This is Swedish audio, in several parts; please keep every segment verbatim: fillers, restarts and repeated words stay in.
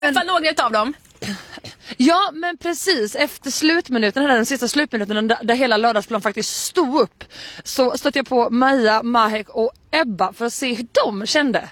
Vad några av dem? Ja, men precis. Efter slutminuten, den sista slutminuten där, där hela lördagsplan faktiskt stod upp, så stötte jag på Maja, Mahek och Ebba för att se hur de kände.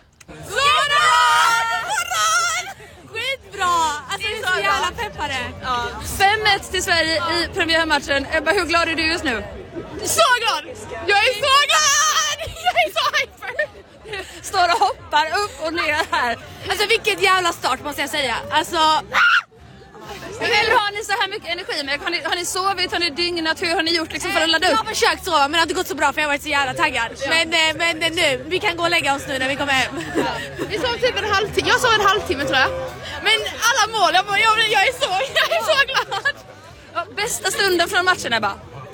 Skitbra! Alltså vi är så jävla peppade. Ja. fem ett till Sverige i premiärmatchen. Ebba, hur glad är du just nu? Så glad! Jag är så glad! Jag är så hyper! Står och hoppar upp och ner här. Alltså vilket jävla start måste jag säga. Alltså... Hur har ni så här mycket energi med? Har ni, har ni sovit? Har ni dygnat? Hur har ni gjort liksom för att ladda upp? Jag har försökt sova men det har inte gått så bra för jag har varit så jävla taggad. Ja. Men, men nu, vi kan gå och lägga oss nu när vi kommer hem. Ja. Vi sov typ en halvtimme. Jag sov en halvtimme tror jag. Men alla mål, jag, jag, jag, är, så, jag är så glad. Ja, bästa stunden från matchen är bara?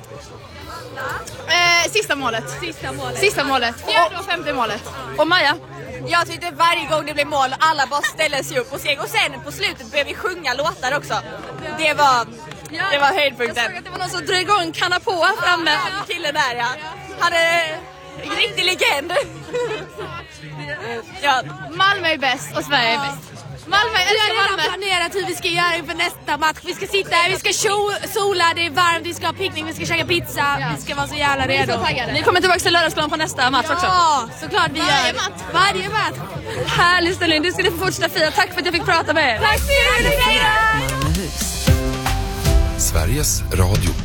Eh, sista målet. Sista målet. Sista målet. Fjärde och femte målet. Och Maja? Jag tyckte varje gång det blev mål alla bara ställde sig upp och skrek. Och sen på slutet började vi sjunga låtar också. Det var, det var höjdpunkten. Jag såg att det var någon som drog igång kanna på framme. Ja, killen där ja. Han är en riktig legend. Ja. Malmö är bäst och Sverige är bäst. Malmö, vi har redan planerat hur vi ska göra inför nästa match. Vi ska sitta här, vi ska sola, det är varmt, vi ska ha picknick, vi ska käka pizza. Ja. Vi ska vara så jävla redo. Så ni kommer tillbaka till lördagsplan på nästa match ja, också? Ja, såklart vi varje gör. Match. Varje match. Härligt ställning, du skulle få fortsätta fira. Tack för att jag fick prata med er. Tack så mycket. Sveriges Radio.